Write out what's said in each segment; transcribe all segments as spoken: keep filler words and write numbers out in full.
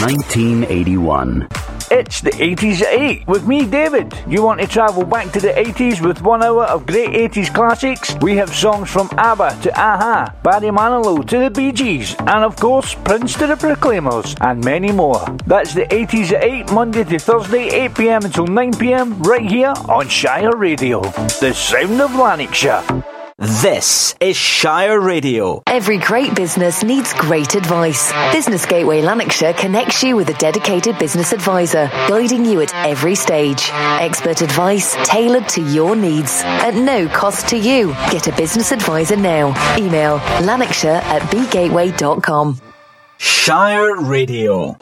nineteen eighty-one. It's the eighties at eight with me, David. You want to travel back to the eighties with one hour of great eighties classics? We have songs from ABBA to a-ha, Barry Manilow to the Bee Gees, and of course Prince to the Proclaimers, and many more. That's the eighties at eight, Monday to Thursday, eight p.m. until nine p.m, right here on Shire Radio, the sound of Lanarkshire. This is Shire Radio. Every great business needs great advice. Business Gateway Lanarkshire connects you with a dedicated business advisor, guiding you at every stage. Expert advice tailored to your needs at no cost to you. Get a business advisor now. Email lanarkshire at b gateway dot com. Shire Radio.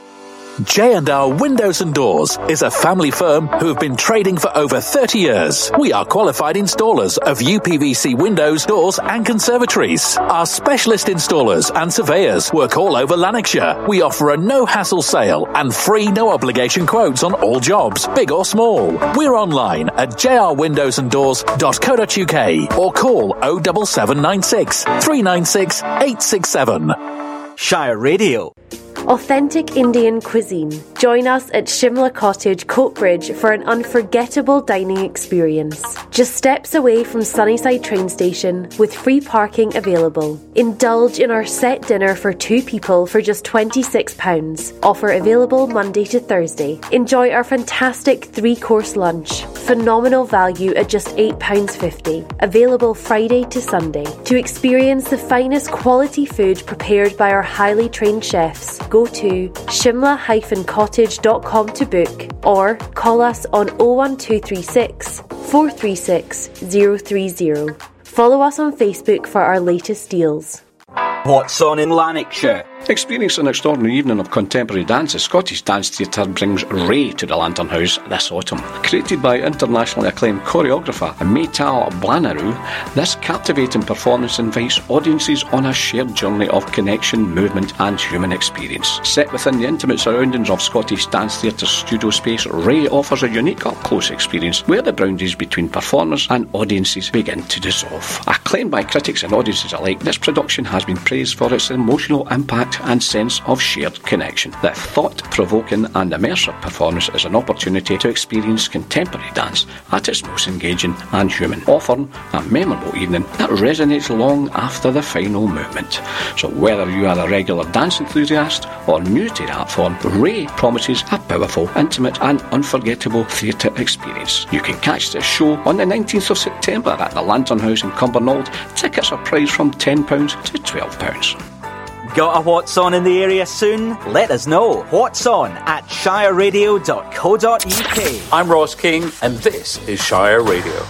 J and R Windows and Doors is a family firm who have been trading for over thirty years. We are qualified installers of U P V C windows, doors and conservatories. Our specialist installers and surveyors work all over Lanarkshire. We offer a no-hassle sale and free no-obligation quotes on all jobs, big or small. We're online at j r windows and doors dot co dot u k or call oh seven seven nine six, three nine six, eight six seven. Shire Radio. Authentic Indian cuisine. Join us at Shimla Cottage, Coatbridge for an unforgettable dining experience. Just steps away from Sunnyside train station with free parking available. Indulge in our set dinner for two people for just twenty-six pounds. Offer available Monday to Thursday. Enjoy our fantastic three-course lunch. Phenomenal value at just eight pounds fifty. Available Friday to Sunday. To experience the finest quality food prepared by our highly trained chefs, go to shimla dash cottage dot com to book or call us on oh one two three six, four three six, oh three oh. Follow us on Facebook for our latest deals. What's on in Lanarkshire? Experience an extraordinary evening of contemporary dance, the Scottish Dance Theatre brings Ray to the Lantern House this autumn. Created by internationally acclaimed choreographer Maytal Blanaru, this captivating performance invites audiences on a shared journey of connection, movement and human experience. Set within the intimate surroundings of Scottish Dance Theatre's studio space, Ray offers a unique up-close experience where the boundaries between performers and audiences begin to dissolve. Acclaimed by critics and audiences alike, this production has been praised for its emotional impact and sense of shared connection. The thought-provoking and immersive performance is an opportunity to experience contemporary dance at its most engaging and human, offering a memorable evening that resonates long after the final movement. So whether you are a regular dance enthusiast or new to the art form, Ray promises a powerful, intimate and unforgettable theatre experience. You can catch this show on the nineteenth of September at the Lantern House in Cumbernauld. Tickets are priced from ten pounds to twelve pounds. Got a What's On in the area soon? Let us know. What's On at shire radio dot co dot u k. I'm Ross King, and this is Shire Radio.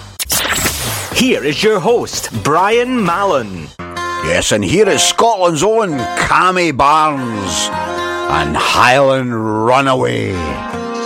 Here is your host, Brian Mallon. Yes, and here is Scotland's own Cammy Barnes and Highland Runaway.